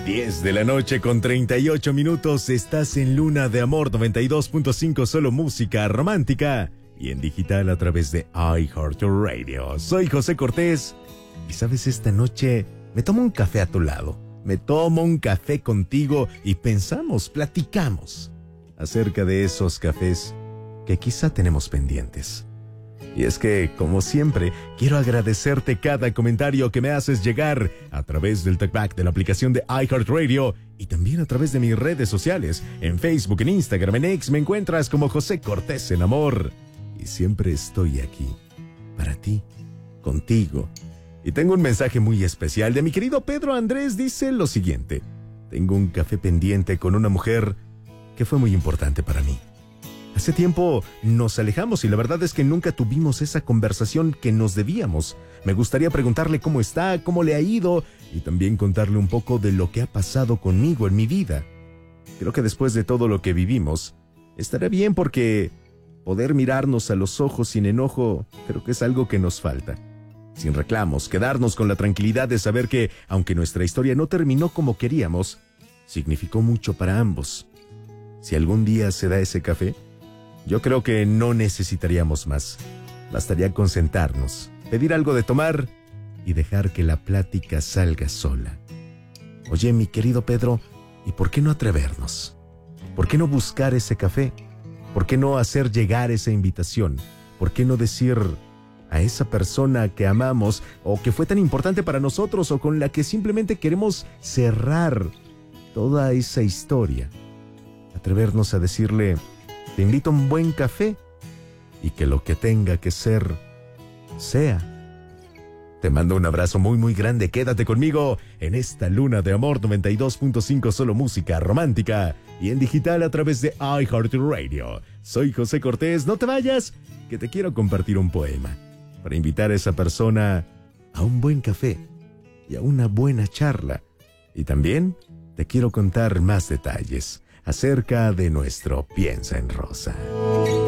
10 de la noche con 38 minutos, estás en Luna de Amor 92.5, solo música romántica y en digital a través de iHeartRadio. Soy José Cortés y sabes, esta noche me tomo un café a tu lado, me tomo un café contigo y platicamos acerca de esos cafés que quizá tenemos pendientes. Y es que, como siempre, quiero agradecerte cada comentario que me haces llegar a través del talkback de la aplicación de iHeartRadio y también a través de mis redes sociales. En Facebook, en Instagram, en X me encuentras como José Cortés en Amor. Y siempre estoy aquí, para ti, contigo. Y tengo un mensaje muy especial de mi querido Pedro Andrés. Dice lo siguiente: tengo un café pendiente con una mujer que fue muy importante para mí. Hace tiempo nos alejamos y la verdad es que nunca tuvimos esa conversación que nos debíamos. Me gustaría preguntarle cómo está, cómo le ha ido y también contarle un poco de lo que ha pasado conmigo en mi vida. Creo que después de todo lo que vivimos, estará bien porque poder mirarnos a los ojos sin enojo creo que es algo que nos falta. Sin reclamos, quedarnos con la tranquilidad de saber que, aunque nuestra historia no terminó como queríamos, significó mucho para ambos. Si algún día se da ese café, yo creo que no necesitaríamos más. Bastaría con sentarnos, pedir algo de tomar y dejar que la plática salga sola. Oye, mi querido Pedro, ¿y por qué no atrevernos? ¿Por qué no buscar ese café? ¿Por qué no hacer llegar esa invitación? ¿Por qué no decir a esa persona que amamos o que fue tan importante para nosotros o con la que simplemente queremos cerrar toda esa historia? Atrevernos a decirle: te invito a un buen café y que lo que tenga que ser, sea. Te mando un abrazo muy muy grande. Quédate conmigo en esta Luna de Amor 92.5, solo música romántica y en digital a través de iHeartRadio. Soy José Cortés. No te vayas, que te quiero compartir un poema para invitar a esa persona a un buen café y a una buena charla. Y también te quiero contar más detalles acerca de nuestro Piensa en Rosa.